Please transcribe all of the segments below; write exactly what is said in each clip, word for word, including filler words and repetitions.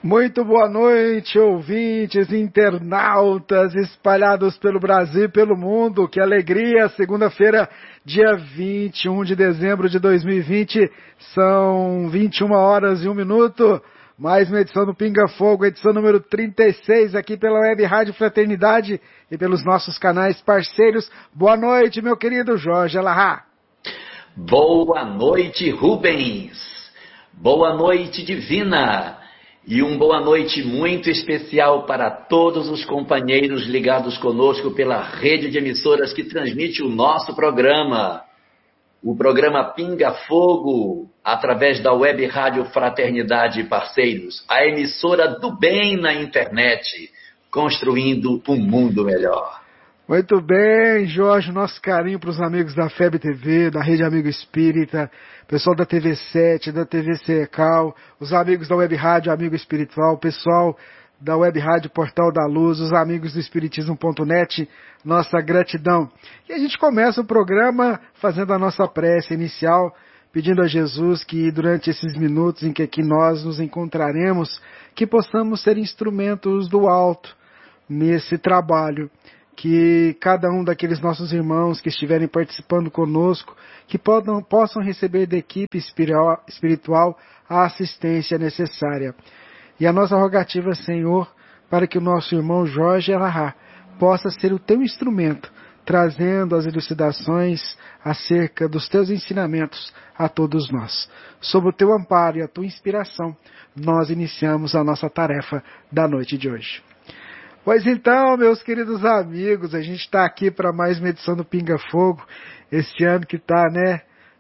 Muito boa noite, ouvintes, internautas espalhados pelo Brasil e pelo mundo. Que alegria! Segunda-feira, dia vinte e um de dezembro de dois mil e vinte, são vinte e uma horas e um minuto. Mais uma edição do Pinga Fogo, edição número trinta e seis, aqui pela Web Rádio Fraternidade e pelos nossos canais parceiros. Boa noite, meu querido Jorge Alahá. Boa noite, Rubens. Boa noite, Divina. E uma boa noite muito especial para todos os companheiros ligados conosco pela rede de emissoras que transmite o nosso programa. O programa Pinga Fogo, através da Web Rádio Fraternidade e Parceiros, a emissora do bem na internet, construindo um mundo melhor. Muito bem, Jorge, nosso carinho para os amigos da F E B T V, da Rede Amigo Espírita, pessoal da T V sete, da T V Secal, os amigos da Web Rádio Amigo Espiritual, pessoal da Web Rádio Portal da Luz, os amigos do Espiritismo ponto net, nossa gratidão. E a gente começa o programa fazendo a nossa prece inicial, pedindo a Jesus que durante esses minutos em que aqui nós nos encontraremos, que possamos ser instrumentos do alto nesse trabalho. Que cada um daqueles nossos irmãos que estiverem participando conosco, que podam, possam receber da equipe espiritual a assistência necessária. E a nossa rogativa, Senhor, para que o nosso irmão Jorge Alahá possa ser o teu instrumento, trazendo as elucidações acerca dos teus ensinamentos a todos nós. Sob o teu amparo e a tua inspiração, nós iniciamos a nossa tarefa da noite de hoje. Pois então, meus queridos amigos, a gente está aqui para mais uma edição do Pinga Fogo, este ano que está, né,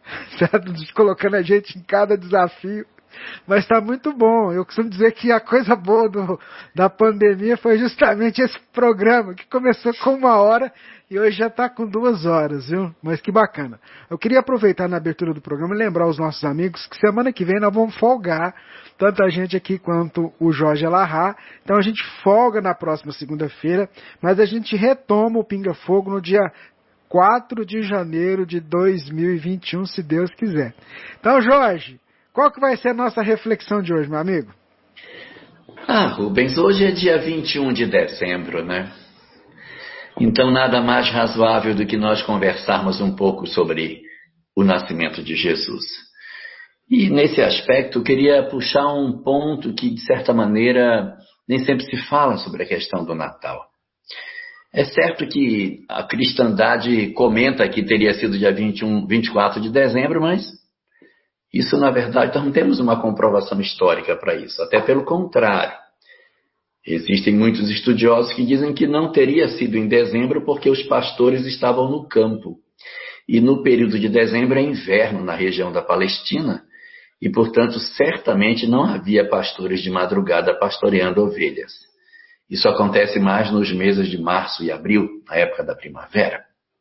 tá colocando a gente em cada desafio, mas está muito bom. Eu costumo dizer que a coisa boa do, da pandemia foi justamente esse programa, que começou com uma hora e hoje já está com duas horas, viu? Mas que bacana. Eu queria aproveitar na abertura do programa e lembrar aos nossos amigos que semana que vem nós vamos folgar, tanto a gente aqui quanto o Jorge Alahá. Então a gente folga na próxima segunda-feira, mas a gente retoma o Pinga Fogo no dia quatro de janeiro de dois mil e vinte e um, se Deus quiser. Então, Jorge, qual que vai ser a nossa reflexão de hoje, meu amigo? Ah, Rubens, hoje é dia vinte e um de dezembro, né? Então nada mais razoável do que nós conversarmos um pouco sobre o nascimento de Jesus. E nesse aspecto eu queria puxar um ponto que, de certa maneira, nem sempre se fala sobre a questão do Natal. É certo que a cristandade comenta que teria sido dia vinte e um, vinte e quatro de dezembro, mas isso, na verdade, nós não temos uma comprovação histórica para isso. Até pelo contrário. Existem muitos estudiosos que dizem que não teria sido em dezembro porque os pastores estavam no campo. E no período de dezembro é inverno na região da Palestina e, portanto, certamente não havia pastores de madrugada pastoreando ovelhas. Isso acontece mais nos meses de março e abril, na época da primavera.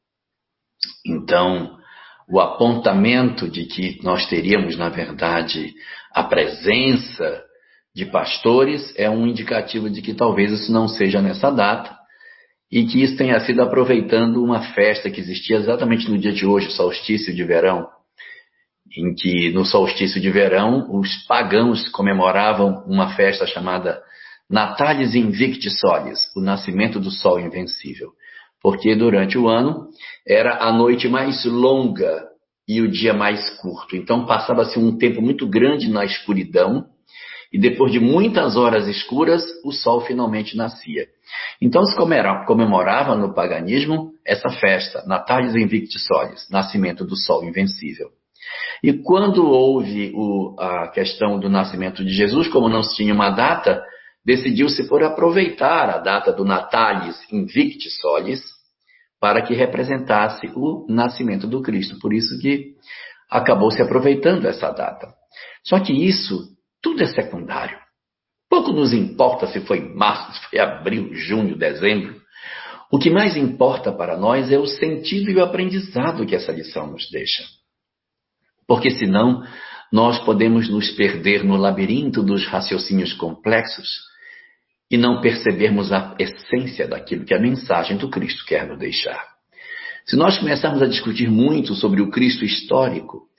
Então, o apontamento de que nós teríamos, na verdade, a presença de pastores é um indicativo de que talvez isso não seja nessa data e que isso tenha sido aproveitando uma festa que existia exatamente no dia de hoje, o solstício de verão, em que no solstício de verão os pagãos comemoravam uma festa chamada Natalis Invicti Solis, o nascimento do sol invencível, porque durante o ano era a noite mais longa e o dia mais curto, então passava-se um tempo muito grande na escuridão. E depois de muitas horas escuras, o sol finalmente nascia. Então se comemorava no paganismo essa festa, Natalis Invicti Solis, nascimento do sol invencível. E quando houve o, a questão do nascimento de Jesus, como não se tinha uma data, decidiu-se por aproveitar a data do Natalis Invicti Solis para que representasse o nascimento do Cristo. Por isso que acabou se aproveitando essa data. Só que isso tudo é secundário. Pouco nos importa se foi março, se foi abril, junho, dezembro. O que mais importa para nós é o sentido e o aprendizado que essa lição nos deixa. Porque senão nós podemos nos perder no labirinto dos raciocínios complexos e não percebermos a essência daquilo que a mensagem do Cristo quer nos deixar. Se nós começarmos a discutir muito sobre o Cristo histórico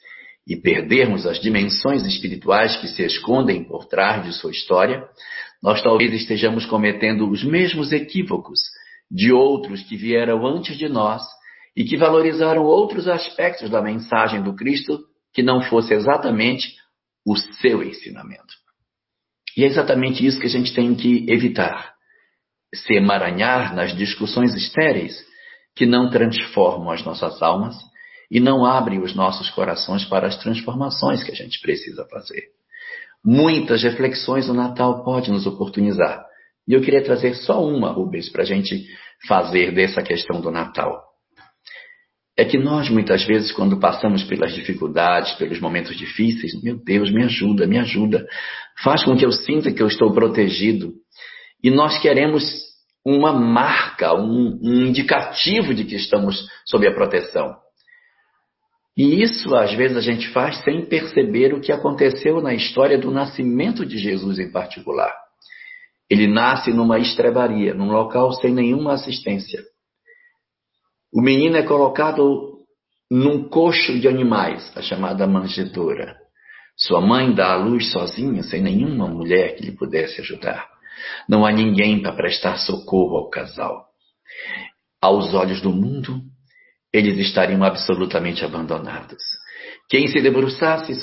e perdermos as dimensões espirituais que se escondem por trás de sua história, nós talvez estejamos cometendo os mesmos equívocos de outros que vieram antes de nós e que valorizaram outros aspectos da mensagem do Cristo que não fosse exatamente o seu ensinamento. E é exatamente isso que a gente tem que evitar. Se emaranhar nas discussões estéreis que não transformam as nossas almas e não abrem os nossos corações para as transformações que a gente precisa fazer. Muitas reflexões o Natal pode nos oportunizar. E eu queria trazer só uma, Rubens, para a gente fazer dessa questão do Natal. É que nós, muitas vezes, quando passamos pelas dificuldades, pelos momentos difíceis, meu Deus, me ajuda, me ajuda. Faz com que eu sinta que eu estou protegido. E nós queremos uma marca, um, um indicativo de que estamos sob a proteção. E isso, às vezes, a gente faz sem perceber o que aconteceu na história do nascimento de Jesus em particular. Ele nasce numa estrebaria, num local sem nenhuma assistência. O menino é colocado num coxo de animais, a chamada manjedoura. Sua mãe dá à luz sozinha, sem nenhuma mulher que lhe pudesse ajudar. Não há ninguém para prestar socorro ao casal. Aos olhos do mundo, eles estariam absolutamente abandonados. Quem se debruçasse